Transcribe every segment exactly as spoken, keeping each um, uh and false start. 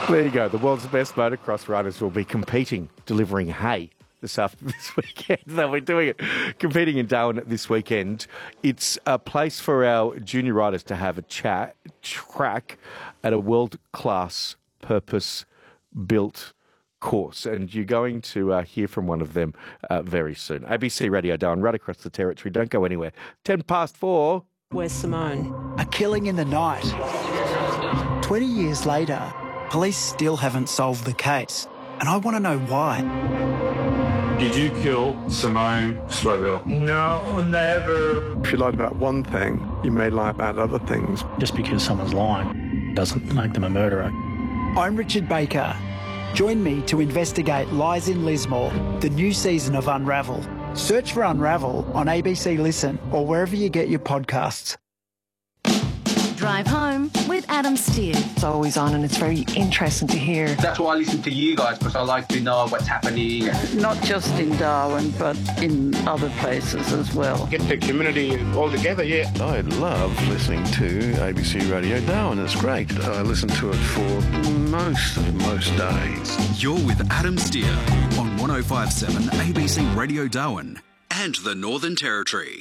There you go. The world's best motocross riders will be competing, delivering hay this after this weekend. They'll be doing it, competing in Darwin this weekend. It's a place for our junior riders to have a chat, crack at a world-class, purpose-built course. And you're going to uh, hear from one of them uh, very soon. A B C Radio Darwin, right across the territory. Don't go anywhere. Ten past four. Where's Simone? A killing in the night. twenty years later, police still haven't solved the case. And I want to know why. Did you kill Simone Slowell? No, never. If you lied about one thing, you may lie about other things. Just because someone's lying doesn't make them a murderer. I'm Richard Baker. Join me to investigate Lies in Lismore, the new season of Unravel. Search for Unravel on A B C Listen or wherever you get your podcasts. Drive Home with Adam Steer. It's always on and it's very interesting to hear. That's why I listen to you guys, because I like to know what's happening. Not just in Darwin, but in other places as well. Get the community all together, yeah. I love listening to A B C Radio Darwin. It's great. I listen to it for most, most days. You're with Adam Steer on one oh five point seven A B C Radio Darwin and the Northern Territory.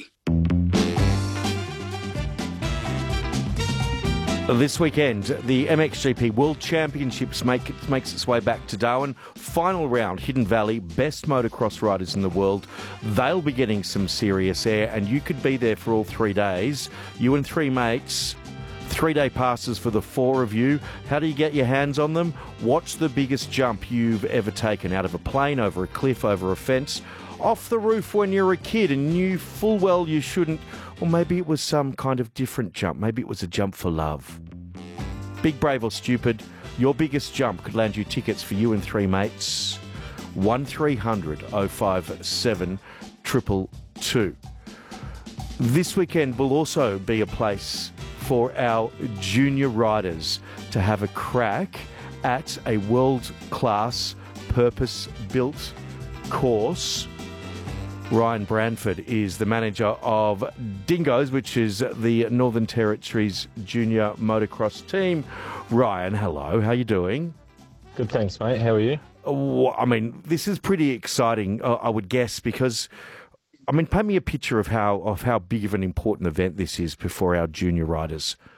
This weekend, the M X G P World Championships make, makes its way back to Darwin. Final round, Hidden Valley, best motocross riders in the world. They'll be getting some serious air, and you could be there for all three days. You and three mates, three-day passes for the four of you. How do you get your hands on them? What's the biggest jump you've ever taken? Out of a plane, over a cliff, over a fence, off the roof when you're a kid and knew full well you shouldn't. Or maybe it was some kind of different jump. Maybe it was a jump for love. Big, brave or stupid, your biggest jump could land you tickets for you and three mates. one three hundred oh five seven two two two. This weekend will also be a place for our junior riders to have a crack at a world-class, purpose-built course. Ryan Branford is the manager of Dingoes, which is the Northern Territory's junior motocross team. Ryan, hello. How are you doing? Good, thanks, mate. How are you? Oh, I mean, this is pretty exciting, uh, I would guess, because, I mean, paint me a picture of how of how big of an important event this is for our junior riders.